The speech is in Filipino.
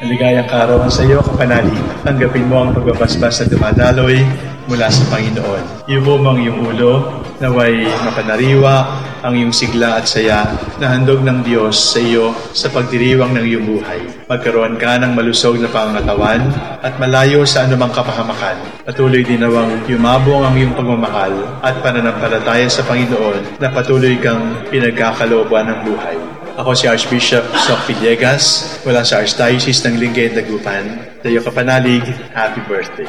Maligayang kaarawan sa iyo, kapanalig. Tanggapin mo ang pagbabasbas na dumadaloy mula sa Panginoon. Iubo mo ang iyong ulo, naway mapanariwa ang iyong sigla at saya na handog ng Diyos sa iyo sa pagdiriwang ng iyong buhay. Magkaroon ka ng malusog na pangangatawan at malayo sa anumang kapahamakan. Patuloy din nawang yumabong ang iyong pagmamahal at pananampalataya sa Panginoon na patuloy kang pinagkakalooban ng buhay. Ako si Archbishop Soc Villegas, mula sa Archdiocese ng Lingayen, Dagupan. Dayo kapanalig, happy birthday.